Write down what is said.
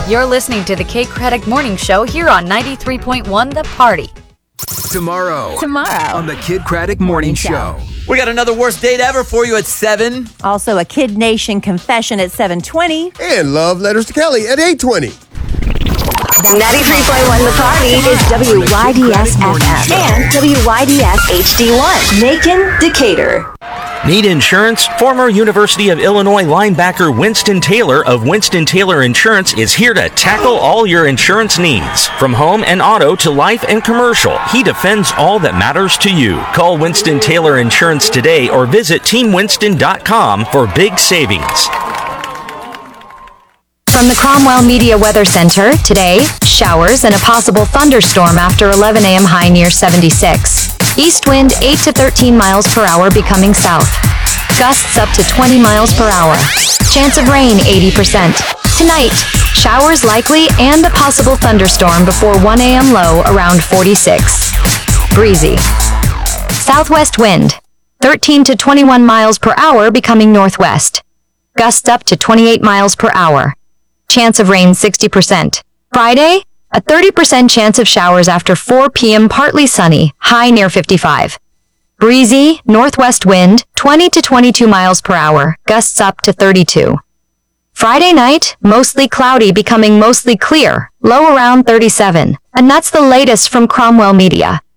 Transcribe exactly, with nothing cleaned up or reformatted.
You're listening to the Kate Craddock Morning Show here on ninety-three point one The Party. Tomorrow. Tomorrow. On the Kid Craddock Morning, Morning Show. We got another worst date ever for you at seven. Also a Kid Nation confession at seven twenty. And love letters to Kelly at eight twenty. ninety-three point one The Party is W Y D S F M and W Y D S H D one. Macon, Decatur. Need insurance? Former University of Illinois linebacker Winston Taylor of Winston Taylor Insurance is here to tackle all your insurance needs. From home and auto to life and commercial, he defends all that matters to you. Call Winston Taylor Insurance today or visit team winston dot com for big savings. From the Cromwell Media Weather Center, today, showers and a possible thunderstorm after eleven a.m. high near seventy-six. East wind eight to thirteen miles per hour becoming south. Gusts up to twenty miles per hour. Chance of rain eighty percent. Tonight, showers likely and a possible thunderstorm before one a.m. low around forty-six. Breezy. Southwest wind thirteen to twenty-one miles per hour becoming northwest. Gusts up to twenty-eight miles per hour. Chance of rain sixty percent. Friday, a thirty percent chance of showers after four p.m. partly sunny, high near fifty-five. Breezy, northwest wind, twenty to twenty-two miles per hour, gusts up to thirty-two. Friday night, mostly cloudy becoming mostly clear, low around thirty-seven. And that's the latest from Cromwell Media.